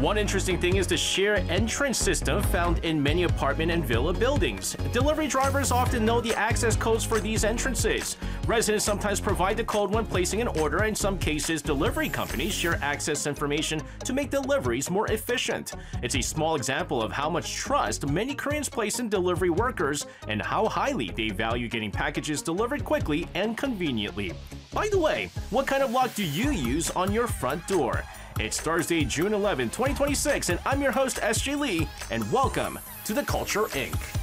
One interesting thing is the shared entrance system found in many apartment and villa buildings. Delivery drivers often know the access codes for these entrances. Residents sometimes provide the code when placing an order. In some cases, delivery companies share access information to make deliveries more efficient. It's a small example of how much trust many Koreans place in delivery workers and how highly they value getting packages delivered quickly and conveniently. By the way, what kind of lock do you use on your front door? It's Thursday, June 11, 2026, and I'm your host, SJ Lee, and welcome to The Culture Inc.